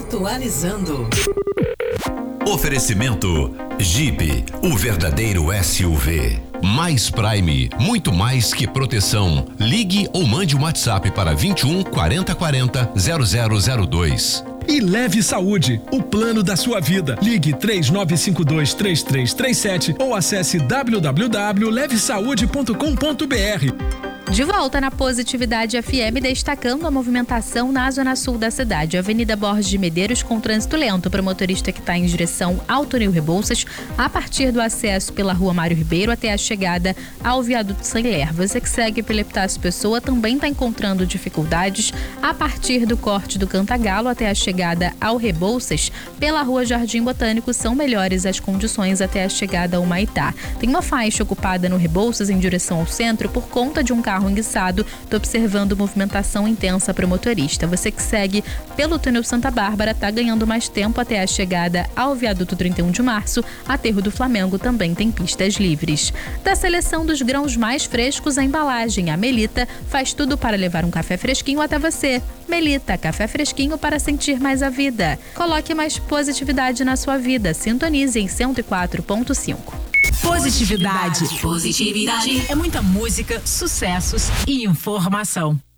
Atualizando. Oferecimento Jeep, o verdadeiro SUV. Mais Prime, muito mais que proteção. Ligue ou mande um WhatsApp para 21 40 40 0002. E Leve Saúde, o plano da sua vida. Ligue 3952-3337 ou acesse www.levesaude.com.br. De volta na Positividade FM, destacando a movimentação na zona sul da cidade. Avenida Borges de Medeiros com trânsito lento para o motorista que está em direção ao Túnel Rebouças, a partir do acesso pela Rua Mário Ribeiro até a chegada ao Viaduto Sem Ler. Você que segue pela Epitácio Pessoa também está encontrando dificuldades a partir do corte do Cantagalo até a chegada ao Rebouças. Pela Rua Jardim Botânico são melhores as condições até a chegada ao Maitá. Tem uma faixa ocupada no Rebouças em direção ao centro por conta de um carro enguiçado. Tô observando movimentação intensa para o motorista. Você que segue pelo túnel Santa Bárbara tá ganhando mais tempo até a chegada ao viaduto 31 de março. Aterro do Flamengo também tem pistas livres. Da seleção dos grãos mais frescos, a embalagem, a Melita faz tudo para levar um café fresquinho até você. Melita, café fresquinho para sentir mais a vida. Coloque mais positividade na sua vida. Sintonize em 104.5. Positividade. Positividade. É muita música, sucessos e informação.